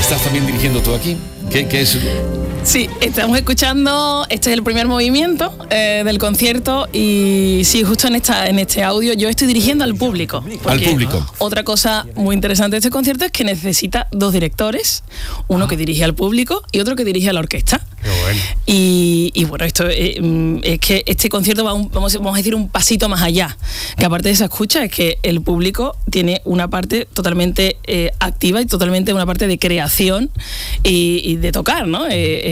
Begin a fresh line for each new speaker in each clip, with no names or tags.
¿Estás también dirigiendo tú aquí? ¿Qué es?
Sí, estamos escuchando, este es el primer movimiento del concierto y sí, justo en este audio yo estoy dirigiendo al público.
Al público.
Otra cosa muy interesante de este concierto es que necesita dos directores, uno que dirige al público y otro que dirige a la orquesta.
Qué bueno.
Y bueno, esto es que este concierto va vamos a decir un pasito más allá, que aparte de esa escucha es que el público tiene una parte totalmente activa y totalmente una parte de creación y de tocar, ¿no?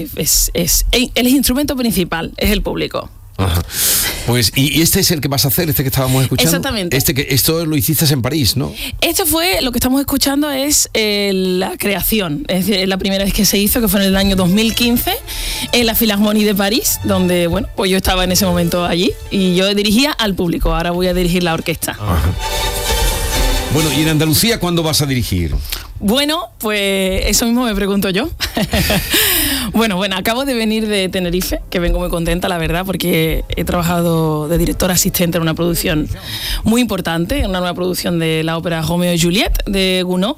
El instrumento principal es el público.
Ajá. Pues, y este es el que vas a hacer, este que estábamos escuchando.
Exactamente.
Esto lo hiciste en París, ¿no?
Esto fue, lo que estamos escuchando es la creación. Es la primera vez que se hizo, que fue en el año 2015, en la Philharmonie de París, donde, bueno, pues yo estaba en ese momento allí y yo dirigía al público, ahora voy a dirigir la orquesta.
Ajá. Bueno, ¿y en Andalucía cuándo vas a dirigir?
Bueno, pues eso mismo me pregunto yo. Bueno, acabo de venir de Tenerife, que vengo muy contenta, la verdad, porque he trabajado de directora asistente en una producción muy importante, en una nueva producción de la ópera Romeo y Juliet de Gounod.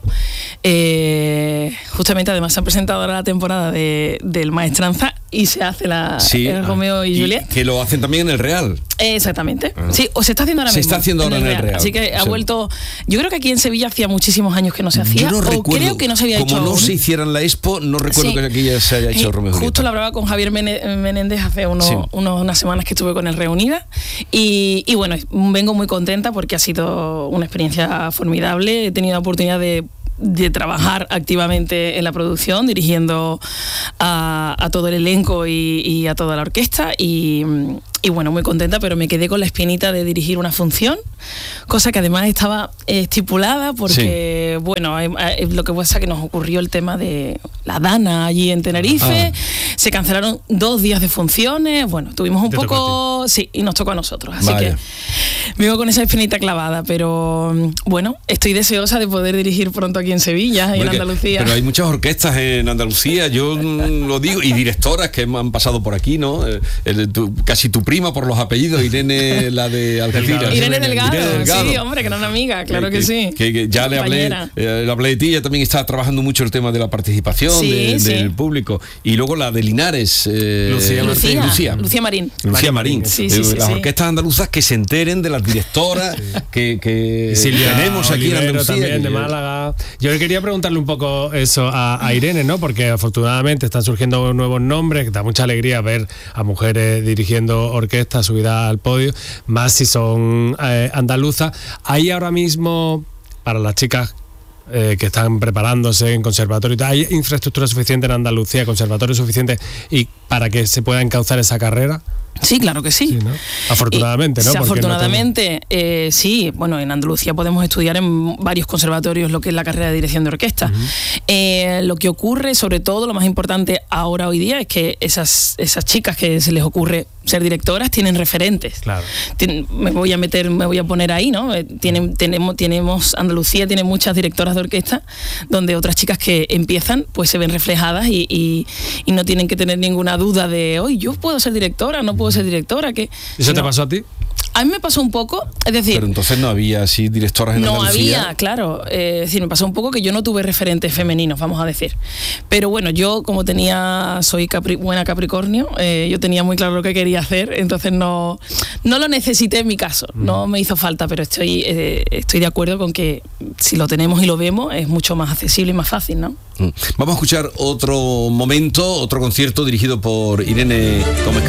Justamente, además, se ha presentado ahora la temporada del Maestranza y se hace el Romeo y Juliet.
Que lo hacen también en el Real.
Exactamente. Sí, o se está haciendo ahora mismo.
Se está haciendo ahora en el Real.
Así que ha vuelto. Yo creo que aquí en Sevilla hacía muchísimos años que no se hacía.
Yo no recuerdo,
creo que no se había hecho.
Como no
aún
se hiciera en la Expo, no recuerdo que aquí ya se haya hecho Romeo y Julieta.
Justo lo hablaba con Javier Menéndez hace unas semanas que estuve con él reunida. Y bueno, vengo muy contenta porque ha sido una experiencia formidable. He tenido la oportunidad de trabajar activamente en la producción, dirigiendo a todo el elenco y a toda la orquesta y bueno, muy contenta, pero me quedé con la espinita de dirigir una función, cosa que además estaba estipulada porque, bueno, lo que pasa es que nos ocurrió el tema de la Dana allí en Tenerife, se cancelaron 2 días de funciones, bueno, tuvimos un poco, sí, y nos tocó a nosotros, así que vivo con esa espinita clavada, pero bueno, estoy deseosa de poder dirigir pronto aquí en Sevilla y en Andalucía.
Pero hay muchas orquestas en Andalucía, yo lo digo, y directoras que han pasado por aquí, ¿no? Casi tu prima por los apellidos, Irene, la de Algeciras.
Irene Delgado, sí, hombre, gran amiga, claro que sí.
Que ya le hablé de ti, ella también está trabajando mucho el tema de la participación del público. Y luego la de Linares,
Lucía Marín.
Lucía Marín. Las orquestas andaluzas que se enteren de las directoras que tenemos aquí en Andalucía.
También de Málaga. Yo le quería preguntarle un poco eso a Irene, ¿no? Porque afortunadamente están surgiendo nuevos nombres, que da mucha alegría ver a mujeres dirigiendo orquestas subidas al podio, más si son andaluzas. ¿Hay ahora mismo, para las chicas que están preparándose en conservatorio, hay infraestructura suficiente en Andalucía, conservatorio suficiente y para que se pueda encauzar esa carrera?
Sí, claro que sí.
¿No? Afortunadamente, ¿no?
Sí, afortunadamente, sí. Bueno, en Andalucía podemos estudiar en varios conservatorios lo que es la carrera de dirección de orquesta. Lo que ocurre, sobre todo, lo más importante ahora, hoy día, es que esas chicas que se les ocurre ser directoras tienen referentes.
Claro.
Me voy a poner ahí, ¿no? Tenemos Andalucía tiene muchas directoras de orquesta donde otras chicas que empiezan pues se ven reflejadas y no tienen que tener ninguna duda de, hoy yo puedo ser directora, no puedo ser directora.
¿Eso te pasó a ti?
A mí me pasó un poco, es decir...
Pero entonces no había así directoras en Andalucía.
No había, claro. Es decir, me pasó un poco que yo no tuve referentes femeninos, vamos a decir. Pero bueno, yo como soy buena Capricornio, yo tenía muy claro lo que quería hacer, entonces no lo necesité en mi caso, no me hizo falta, pero estoy de acuerdo con que si lo tenemos y lo vemos es mucho más accesible y más fácil, ¿no?
Vamos a escuchar otro momento, otro concierto dirigido por Irene Gómez